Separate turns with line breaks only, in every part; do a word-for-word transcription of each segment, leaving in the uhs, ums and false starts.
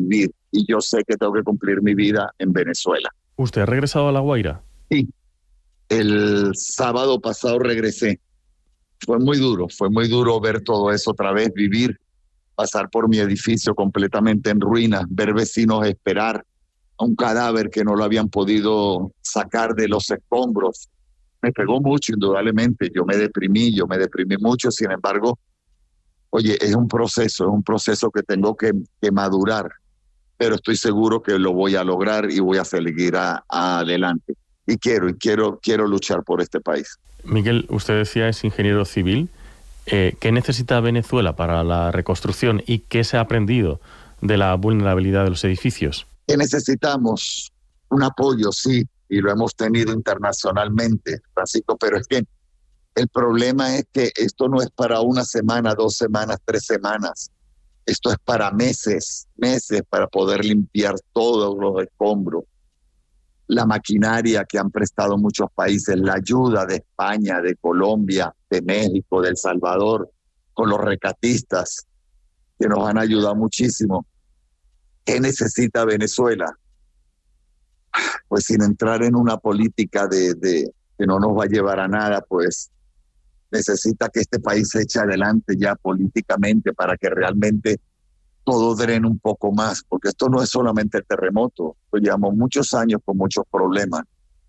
vivir. Y yo sé que tengo que cumplir mi vida en Venezuela.
¿Usted ha regresado a La Guaira?
Sí, el sábado pasado regresé. Fue muy duro, fue muy duro ver todo eso otra vez, vivir, pasar por mi edificio completamente en ruinas, ver vecinos esperar a un cadáver que no lo habían podido sacar de los escombros. Me pegó mucho, indudablemente. Yo me deprimí, yo me deprimí mucho. Sin embargo, oye, es un proceso, es un proceso que tengo que, que madurar, pero estoy seguro que lo voy a lograr y voy a seguir a, a adelante. Y quiero, y quiero, quiero luchar por este país.
Miguel, usted decía es ingeniero civil. Eh, ¿Qué necesita Venezuela para la reconstrucción y qué se ha aprendido de la vulnerabilidad de los edificios?
¿Qué necesitamos? Un apoyo, sí, y lo hemos tenido internacionalmente, Francisco, pero es que el problema es que esto no es para una semana, dos semanas, tres semanas. Esto es para meses, meses para poder limpiar todos los escombros. La maquinaria que han prestado muchos países, la ayuda de España, de Colombia, de México, de El Salvador, con los rescatistas, que nos han ayudado muchísimo. ¿Qué necesita Venezuela? Pues sin entrar en una política de, de que no nos va a llevar a nada, pues necesita que este país se eche adelante ya políticamente para que realmente todo drene un poco más, porque esto no es solamente el terremoto. Pues llevamos muchos años con muchos problemas.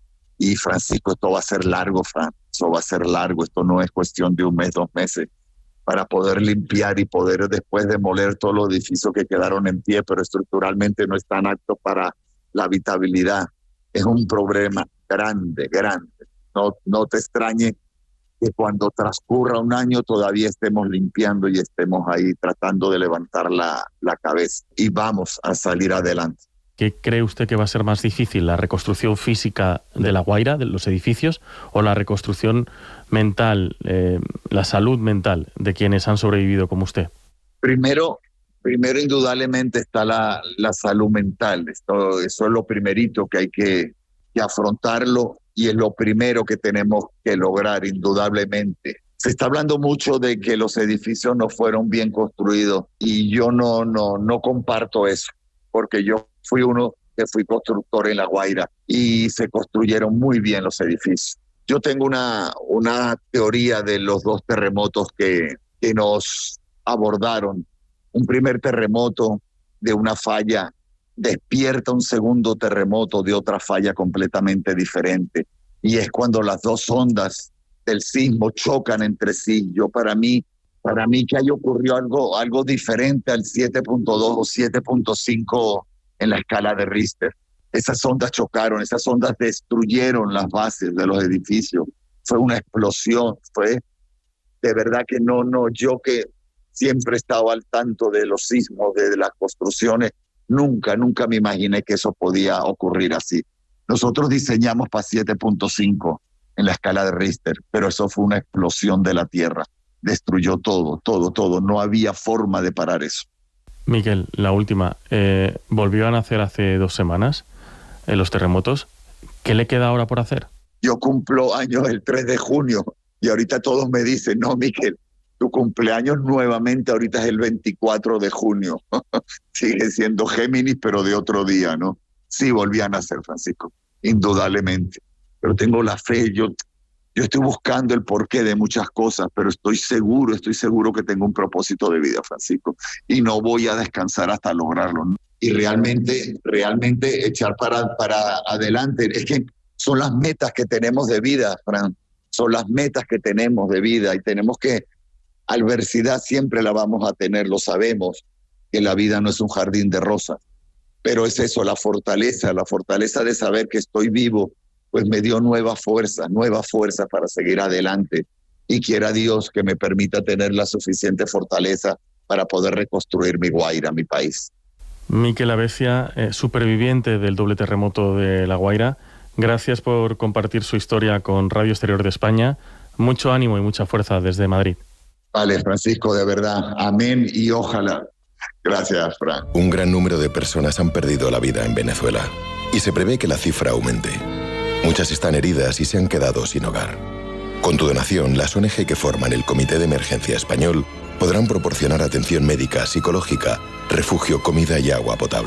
Y Francisco, esto va a ser largo, Fran. Esto va a ser largo. Esto no es cuestión de un mes, dos meses, para poder limpiar y poder después demoler todos los edificios que quedaron en pie, pero estructuralmente no están aptos para la habitabilidad. Es un problema grande, grande. No, no te extrañe que cuando transcurra un año todavía estemos limpiando y estemos ahí tratando de levantar la, la cabeza. Y vamos a salir adelante.
¿Qué cree usted que va a ser más difícil, la reconstrucción física de La Guaira, de los edificios, o la reconstrucción mental, eh, la salud mental de quienes han sobrevivido como usted?
Primero, primero indudablemente está la, la salud mental. Esto, eso es lo primerito que hay que, que afrontarlo y es lo primero que tenemos que lograr, indudablemente. Se está hablando mucho de que los edificios no fueron bien construidos y yo no, no, no comparto eso, porque yo fui uno que fui constructor en La Guaira y se construyeron muy bien los edificios. Yo tengo una, una teoría de los dos terremotos que, que nos abordaron. Un primer terremoto de una falla despierta un segundo terremoto de otra falla completamente diferente. Y es cuando las dos ondas del sismo chocan entre sí. Yo para mí, para mí que ahí ocurrió algo, algo diferente al siete punto dos o siete punto cinco en la escala de Richter. Esas ondas chocaron, esas ondas destruyeron las bases de los edificios. Fue una explosión, fue de verdad que no, no, yo que siempre he estado al tanto de los sismos, de las construcciones, nunca, nunca me imaginé que eso podía ocurrir así. Nosotros diseñamos para siete punto cinco en la escala de Richter, pero eso fue una explosión de la Tierra. Destruyó todo, todo, todo. No había forma de parar eso.
Miguel, la última. Eh, volvió a nacer hace dos semanas en los terremotos. ¿Qué le queda ahora por hacer?
Yo cumplo años el tres de junio y ahorita todos me dicen, no, Miguel, tu cumpleaños nuevamente ahorita es el veinticuatro de junio. Sigue siendo Géminis, pero de otro día, ¿no? Sí, volví a nacer, Francisco, indudablemente. Pero tengo la fe, yo, yo estoy buscando el porqué de muchas cosas, pero estoy seguro, estoy seguro que tengo un propósito de vida, Francisco, y no voy a descansar hasta lograrlo, ¿no? Y realmente, realmente echar para, para adelante. Es que son las metas que tenemos de vida, Fran, son las metas que tenemos de vida y tenemos que, adversidad siempre la vamos a tener, lo sabemos, que la vida no es un jardín de rosas. Pero es eso, la fortaleza, la fortaleza de saber que estoy vivo, pues me dio nueva fuerza, nueva fuerza para seguir adelante. Y quiera Dios que me permita tener la suficiente fortaleza para poder reconstruir mi Guaira, mi país.
Miquel Abecia, eh, superviviente del doble terremoto de La Guaira, gracias por compartir su historia con Radio Exterior de España. Mucho ánimo y mucha fuerza desde Madrid.
Vale, Francisco, de verdad. Amén y ojalá. Gracias, Fran.
Un gran número de personas han perdido la vida en Venezuela y se prevé que la cifra aumente. Muchas están heridas y se han quedado sin hogar. Con tu donación, las O N G que forman el Comité de Emergencia Español podrán proporcionar atención médica, psicológica, refugio, comida y agua potable.